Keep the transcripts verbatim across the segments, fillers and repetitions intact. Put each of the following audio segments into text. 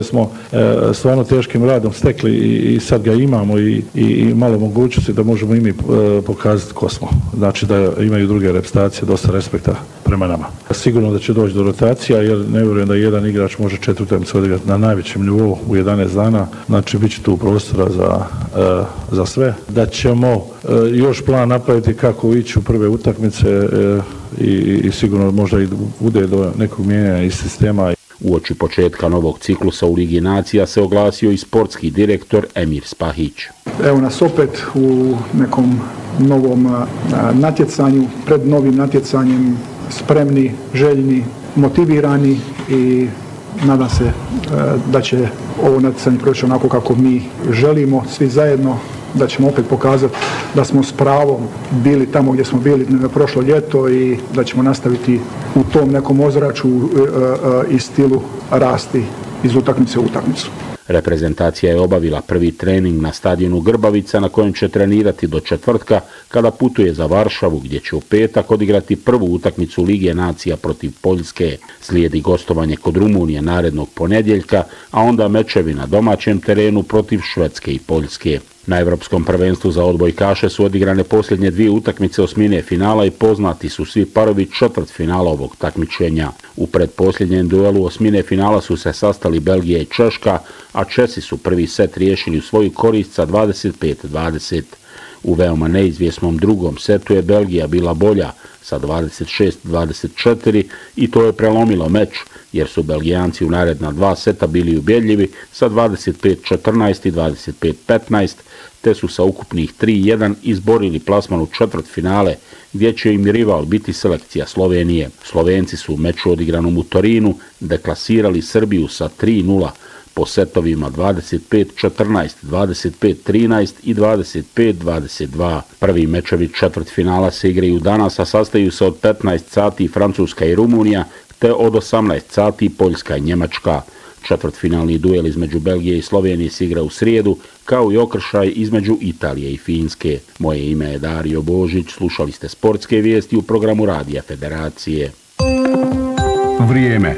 Smo e, stvarno teškim radom stekli i, i sad ga imamo i, i, i malo mogućnosti da možemo i mi e, pokazati ko smo. Znači da imaju druge reprezentacije dosta respekta prema nama. Sigurno da će doći do rotacija jer ne vjerujem da jedan igrač može četiri utakmice odigrati na najvećem nivou u jedanaest dana. Znači bit će tu prostora za, e, za sve. Da ćemo e, još plan napraviti kako ići u prve utakmice e, i, i sigurno možda i bude do nekog mijenjanja iz sistema. Uoči početka novog ciklusa u Ligi nacija se oglasio i sportski direktor Emir Spahić. Evo nas opet u nekom novom natjecanju, pred novim natjecanjem, spremni, željni, motivirani i nadam se da će ovo natjecanje proći onako kako mi želimo, svi zajedno, da ćemo opet pokazati da smo s pravom bili tamo gdje smo bili prošlo ljeto i da ćemo nastaviti u tom nekom ozračju i stilu rasti iz utakmice u utakmicu. Reprezentacija je obavila prvi trening na stadionu Grbavica na kojem će trenirati do četvrtka kada putuje za Varšavu gdje će u petak odigrati prvu utakmicu Lige nacija protiv Poljske. Slijedi gostovanje kod Rumunije narednog ponedjeljka, a onda mečevi na domaćem terenu protiv Švedske i Poljske. Na Evropskom prvenstvu za odbojkaše su odigrane posljednje dvije utakmice osmine finala i poznati su svi parovi četvrtfinala ovog takmičenja. U predposljednjem duelu osmine finala su se sastali Belgija i Češka, a Česi su prvi set riješili u svoju korist sa dvadeset pet dvadeset. U veoma neizvjesnom drugom setu je Belgija bila bolja sa dvadeset šest dvadeset četiri i to je prelomilo meč, jer su Belgijanci u naredna dva seta bili ubjedljivi sa dvadeset pet četrnaest i dvadeset pet petnaest, te su sa ukupnih tri jedan izborili plasman u četvrtfinale, gdje će im rival biti selekcija Slovenije. Slovenci su u meču odigranom u Torinu deklasirali Srbiju sa tri nula po setovima dvadeset pet četrnaest, dvadeset pet trinaest i dvadeset pet dvadeset dva. Prvi mečevi četvrtfinala se igraju danas, a sastaju se od petnaest sati Francuska i Rumunija, te od osamnaest sati Poljska i Njemačka. Četvrtfinalni duel između Belgije i Slovenije se igra u srijedu, kao i okršaj između Italije i Finske. Moje ime je Dario Božić, slušali ste sportske vijesti u programu Radija Federacije. Vrijeme.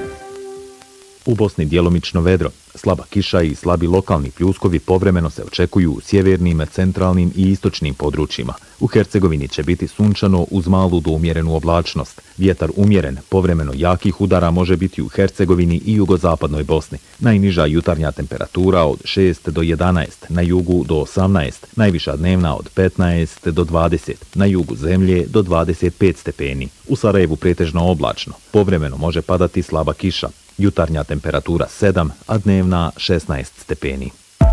U Bosni djelomično vedro, slaba kiša i slabi lokalni pljuskovi povremeno se očekuju u sjevernim, centralnim i istočnim područjima. U Hercegovini će biti sunčano uz malu do umjerenu oblačnost. Vjetar umjeren, povremeno jakih udara može biti u Hercegovini i jugozapadnoj Bosni. Najniža jutarnja temperatura od šest do jedanaest, na jugu do osamnaest, najviša dnevna od petnaest do dvadeset, na jugu zemlje do dvadeset pet stepeni. U Sarajevu pretežno oblačno, povremeno može padati slaba kiša. Jutarnja temperatura sedam, a dnevna šesnaest stepeni.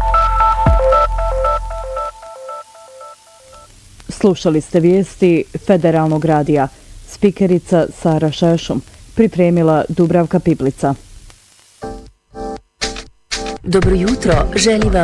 Slušali ste vijesti Federalnog radija. Spikerica Sara Šešum. Pripremila Dubravka Piplica. Dobro jutro, želim vam